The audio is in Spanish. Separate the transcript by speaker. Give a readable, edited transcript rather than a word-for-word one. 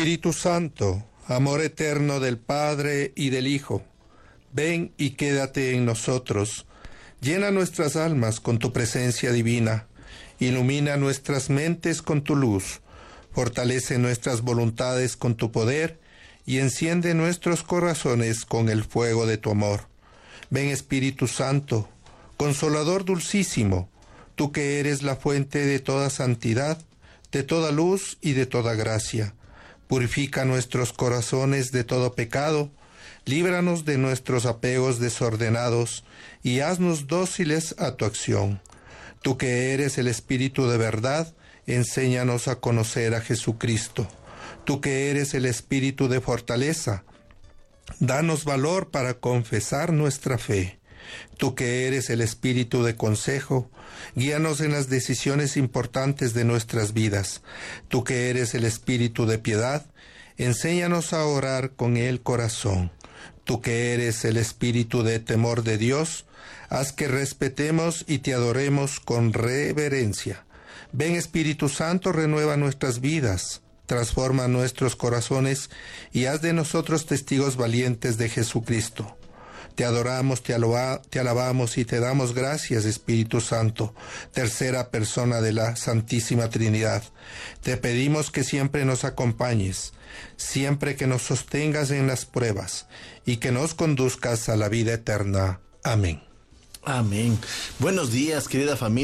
Speaker 1: Espíritu Santo, amor eterno del Padre y del Hijo, ven y quédate en nosotros. Llena nuestras almas con tu presencia divina. Ilumina nuestras mentes con tu luz. Fortalece nuestras voluntades con tu poder y enciende nuestros corazones con el fuego de tu amor. Ven, Espíritu Santo, Consolador dulcísimo, tú que eres la fuente de toda santidad, de toda luz y de toda gracia. Purifica nuestros corazones de todo pecado, líbranos de nuestros apegos desordenados y haznos dóciles a tu acción. Tú que eres el Espíritu de verdad, enséñanos a conocer a Jesucristo. Tú que eres el Espíritu de fortaleza, danos valor para confesar nuestra fe. Tú que eres el Espíritu de consejo, guíanos en las decisiones importantes de nuestras vidas. Tú que eres el Espíritu de piedad, enséñanos a orar con el corazón. Tú que eres el Espíritu de temor de Dios, haz que respetemos y te adoremos con reverencia. Ven, Espíritu Santo, renueva nuestras vidas, transforma nuestros corazones y haz de nosotros testigos valientes de Jesucristo. Te adoramos, te alabamos y te damos gracias, Espíritu Santo, tercera persona de la Santísima Trinidad. Te pedimos que siempre nos acompañes, siempre que nos sostengas en las pruebas y que nos conduzcas a la vida eterna. Amén.
Speaker 2: Amén. Buenos días, querida familia.